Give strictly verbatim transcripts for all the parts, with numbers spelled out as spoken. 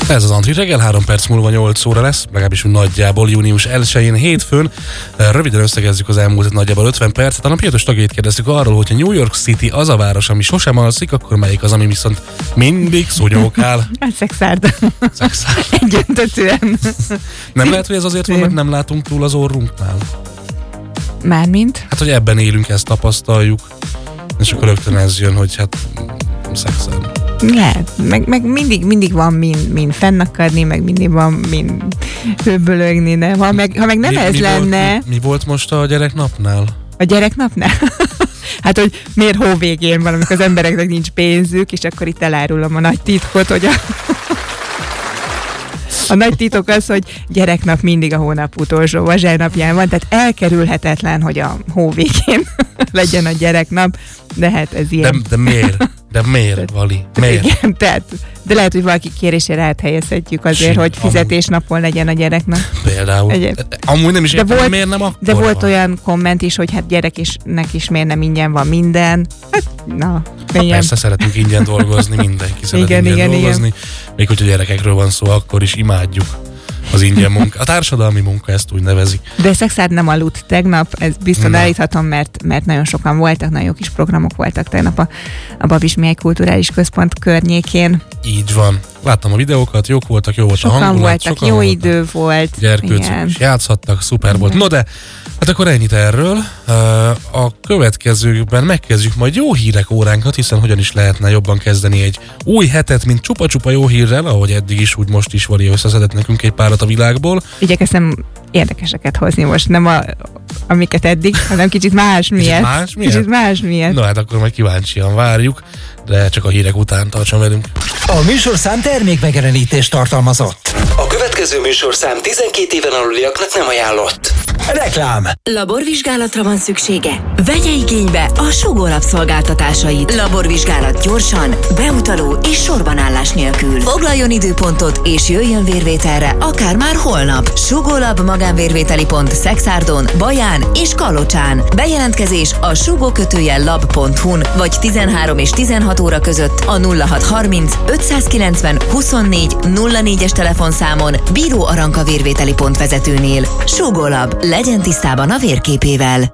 Ez az Antri reggel, három perc múlva nyolc óra lesz, legalábbis nagyjából június elsején, hétfőn. Röviden összegezzük az elmúlt nagyjából ötven percet. A napi ötös tagjait kérdeztük arról, hogyha New York City az a város, ami sosem alszik, akkor melyik az, ami viszont mindig szúnyókál? Szexárd. Szexárd. Egyöntetően. Nem lehet, hogy ez azért van, mert nem látunk túl az orrunknál? Mármint? Hát, hogy ebben élünk, ezt tapasztaljuk. És akkor rögtön ez jön, hogy hát szexárd. Lehet, meg, meg mindig, mindig van min, min fennakadni, meg mindig van min höbbölögni, de ha meg, ha meg nem mi, ez mi lenne... Volt, mi, mi volt most a gyereknapnál? A gyereknapnál? Hát, hogy miért hóvégén van, amikor az embereknek nincs pénzük, és akkor itt elárulom a nagy titkot, hogy a... A nagy titok az, hogy gyereknap mindig a hónap utolsó vasárnapján van, tehát elkerülhetetlen, hogy a hóvégén legyen a gyereknap, de hát ez ilyen. De, de miért? De miért, Vali? Miért? Igen, tehát, de lehet, hogy valaki kérésére áthelyezhetjük azért, Sim, hogy fizetésnapon legyen a gyereknap. Például. Egyéb. Amúgy nem is de értem, volt, miért nem akkor De volt van. olyan komment is, hogy hát gyereknek is miért nem ingyen van minden. Hát, na, hát persze szeretünk ingyen dolgozni, mindenki szeret igen, ingyen igen, dolgozni. Igen. Még hogyha gyerekekről van szó, akkor is imádjuk az ingyen munka. A társadalmi munka ezt úgy nevezi. De Szexárd nem aludt tegnap, ez biztos állíthatom, mert, mert nagyon sokan voltak, nagyon jó kis programok voltak tegnap a, a Babis Mihály Kulturális Központ környékén. Így van. Láttam a videókat, jók voltak, jó volt sokan a hangulat. Voltak, sokan jó voltak, jó idő volt. Gyerkőcök is játszhattak, szuper volt. No de, hát akkor ennyit erről. A következőkben megkezdjük majd jó hírek óránkat, hiszen hogyan is lehetne jobban kezdeni egy új hetet, mint csupa-csupa jó hírrel, ahogy eddig is, úgy most is Vali összeszedett nekünk egy párat a világból. Igyekeztem érdekeseket hozni most, nem a, amiket eddig, hanem kicsit más miatt. Kicsit más miatt? Kicsit más miatt. Na hát akkor majd kíváncsian várjuk, de csak a hírek után tartson velünk. A műsorszám termékmegjelenítést tartalmazott. A következő műsorszám tizenkét éven aluliaknak nem ajánlott. Reklám. Laborvizsgálatra van szüksége? Vegye igénybe a Sugolab szolgáltatásait. Laborvizsgálat gyorsan, beutaló és sorbanállás nélkül. Foglaljon időpontot és jöjjön vérvételre akár már holnap. Sugolab magánvérvételi pont Szexárdon, Baján és Kalocsán. Bejelentkezés a sugó-kötőjel lab pont hu-n vagy tizenhárom és tizenhat óra között a nulla hat harminc ötszázkilencven huszonnégy nulla négyes telefonszámon Bíró Aranka vérvételi pont vezetőnél. Sugolab. Legyen tisztában a vérképével.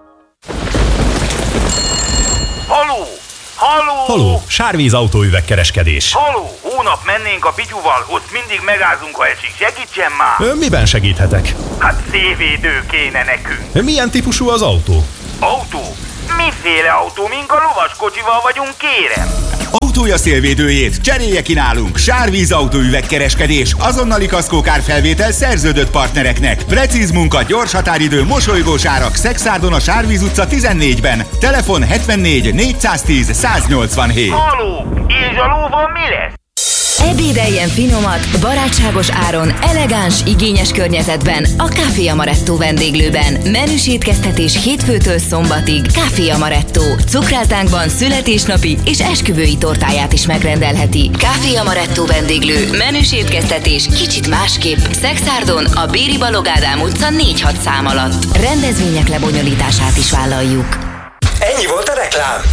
Haló! Haló! Haló! Sárvíz autóüvegkereskedés. Haló! Hónap mennénk a Pityuval, ott mindig megázunk, ha esik. Segítsen már! Ön miben segíthetek? Hát szélvédő kéne nekünk. Milyen típusú az autó? Autó? Miféle autó? Mink a lovaskocsival vagyunk, kérem? Autója szélvédőjét cserélje ki nálunk. Sárvíz autóüvegkereskedés. Azonnali kaszkókárfelvétel szerződött partnereknek. Precíz munka, gyors határidő, mosolygós árak. Szexárdon a Sárvíz utca tizennégyben. Telefon hetvennégy négyszáztíz száznyolcvanhét. Haló! És a lóval mi lesz? Ebédeljen finomat, barátságos áron, elegáns, igényes környezetben a Café Amaretto vendéglőben. Menüs étkeztetés hétfőtől szombatig. Café Amaretto. Cukrátánkban születésnapi és esküvői tortáját is megrendelheti. Café Amaretto vendéglő. Menüs étkeztetés kicsit másképp. Szexárdon a Béri Balogh Ádám utca négy hat szám alatt. Rendezvények lebonyolítását is vállaljuk. Ennyi volt a reklám.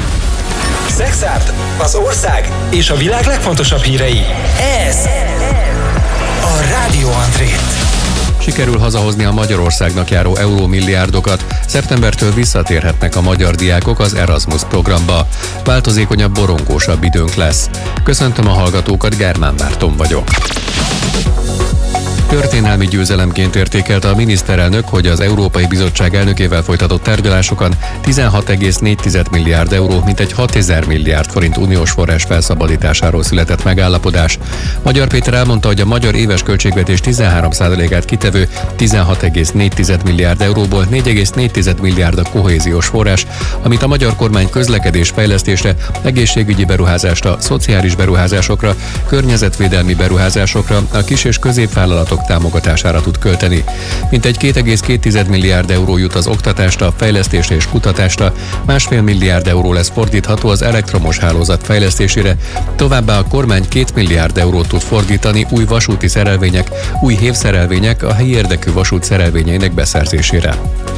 Szexárd, az ország és a világ legfontosabb hírei. Ez a Rádió Andrét. Sikerül hazahozni a Magyarországnak járó eurómilliárdokat. Szeptembertől visszatérhetnek a magyar diákok az Erasmus programba. Változékonyabb, borongósabb időnk lesz. Köszöntöm a hallgatókat, Germán Márton vagyok. Történelmi győzelemként értékelte a miniszterelnök, hogy az Európai Bizottság elnökével folytatott tárgyalásokon tizenhat egész négy milliárd euró, mintegy hatezer milliárd forint uniós forrás felszabadításáról született megállapodás. Magyar Péter elmondta, hogy a magyar éves költségvetés tizenhárom százalékát kitevő tizenhat egész négy milliárd euróból négy egész négy milliárd a kohéziós forrás, amit a magyar kormány közlekedés fejlesztésre, egészségügyi beruházásra, szociális beruházásokra, környezetvédelmi beruházásokra, a kis- és középvállalatok támogatására tud költeni. Mintegy két egész két milliárd euró jut az oktatásra, fejlesztésre és kutatásra, másfél milliárd euró lesz fordítható az elektromos hálózat fejlesztésére, továbbá a kormány két milliárd eurót tud fordítani új vasúti szerelvények, új hévszerelvények, a helyi érdekű vasút szerelvényeinek beszerzésére.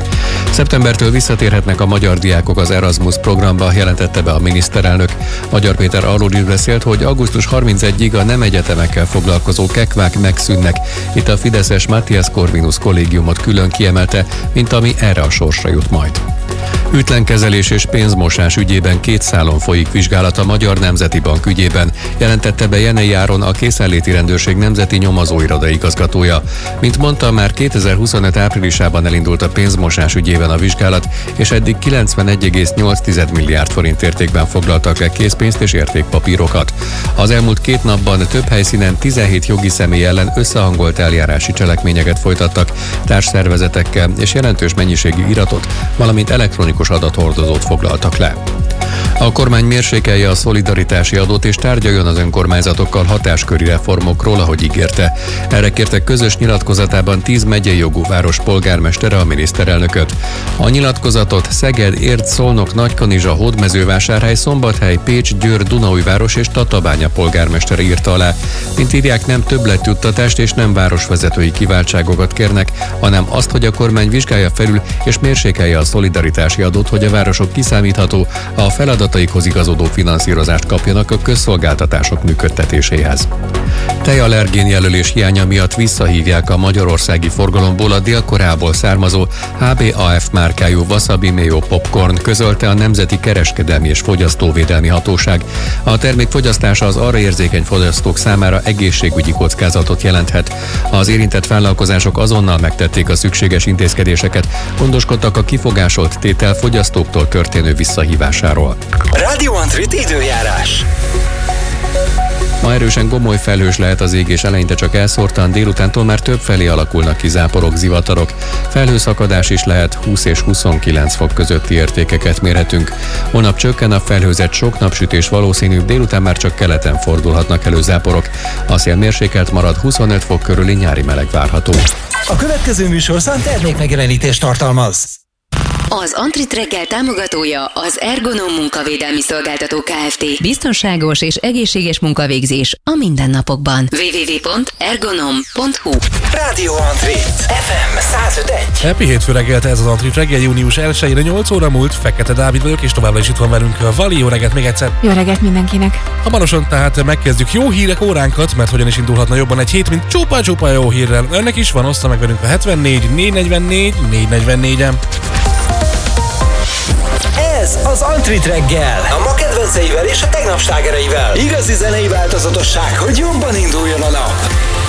Szeptembertől visszatérhetnek a magyar diákok az Erasmus programba, jelentette be a miniszterelnök. Magyar Péter arról is beszélt, hogy augusztus harmincegyedikéig a nem egyetemekkel foglalkozó kekvák megszűnnek. Itt a fideszes Matthias Corvinus kollégiumot külön kiemelte, mint ami erre a sorsra jut majd. Ütlenkezelés és pénzmosás ügyében két szálon folyik vizsgálat a Magyar Nemzeti Bank ügyében, jelentette be Jenei Áron, a Készenléti Rendőrség nemzeti nyomozóiroda igazgatója. Mint mondta, már kétezer-huszonöt áprilisában elindult a pénzmosás ügyében a vizsgálat, és eddig kilencvenegy egész nyolc milliárd forint értékben foglaltak le készpénzt és értékpapírokat. Az elmúlt két napban több helyszínen tizenhét jogi személy ellen összehangolt eljárási cselekményeket folytattak társszervezetekkel, és jelentős mennyiségű iratot, valamint elektronikus adathordozót foglaltak le. A kormány mérsékelje a szolidaritási adót és tárgyaljon az önkormányzatokkal hatásköri reformokról, ahogy ígérte. Erre kértek közös nyilatkozatában tíz megyei jogú város polgármestere a miniszterelnököt. A nyilatkozatot Szeged, Érd, Szolnok, Nagykanizsa, Hódmezővásárhely, Szombathely, Pécs, Győr, Dunaújváros és Tatabánya polgármestere írta alá. Mint írják, nem többletjuttatást és nem városvezetői kiváltságokat kérnek, hanem azt, hogy a kormány vizsgálja felül és mérsékelje a szolidaritási adót, hogy a városok kiszámítható, a feladataikhoz igazodó finanszírozást kapjanak a közszolgáltatások működtetéséhez. Tejallergén jelölés hiánya miatt visszahívják a magyarországi forgalomból a Dél-Koreából származó há bé á ef márkájú Wasabi Mayo Popcorn, közölte a Nemzeti Kereskedelmi és Fogyasztóvédelmi Hatóság. A termék fogyasztása az arra érzékeny fogyasztók számára egészségügyi kockázatot jelenthet. Az érintett vállalkozások azonnal megtették a szükséges intézkedéseket, gondoskodtak a kifogásolt tétel fogyasztóktól történő visszahívásáról. Radio Antrit időjárás. Ma erősen gomoly felhős lehet az ég, és eleinte csak elszórtan, délutántól már több felé alakulnak ki záporok, zivatarok. Felhőszakadás is lehet, húsz és huszonkilenc fok közötti értékeket mérhetünk. Holnap csökken a felhőzet, sok napsütés valószínű, délután már csak keleten fordulhatnak elő záporok. A szél mérsékelt marad, huszonöt fok körüli nyári meleg várható. A következő műsorszám termékmegjelenítést tartalmaz. Az Antrit reggel támogatója az Ergonom munkavédelmi szolgáltató Kft. Biztonságos és egészséges munkavégzés a mindennapokban. double-u double-u double-u pont ergonom pont hu Radio Antrit ef em száz öt egész egy. Happy hétfő reggelt, ez az Antrit reggel, június elsejére, nyolc óra múlt, Fekete Dávid vagyok, és továbbra is itt van velünk a Vali. Jó reggelt még egyszer! Jó reggelt mindenkinek! Hamarosan tehát megkezdjük jó hírek óránkat, mert hogyan is indulhatna jobban egy hét, mint csupa-csupa jó hírrel. Önnek is van, oszta meg velünk a hetvennégy négyszáznegyvennégy négyszáznegyvennégyen. Ez az Antrit reggel, a ma kedvenceivel és a tegnap slágereivel. Igazi zenei változatosság, hogy jobban induljon a nap.